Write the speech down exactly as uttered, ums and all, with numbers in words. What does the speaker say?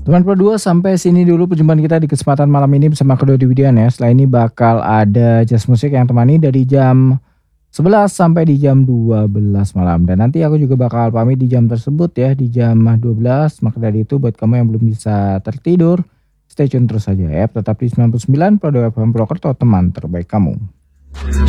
Teman Pro dua sampai sini dulu perjumpaan kita di kesempatan malam ini bersama Kedodi Widian ya. Setelah ini bakal ada jazz musik yang temani dari jam sebelas sampai di jam dua belas malam. Dan nanti aku juga bakal pamit di jam tersebut ya, di jam dua belas. Maka dari itu buat kamu yang belum bisa tertidur, stay tune terus saja ya. Tetap di sembilan puluh sembilan Pro dua F M Purwokerto, teman terbaik kamu.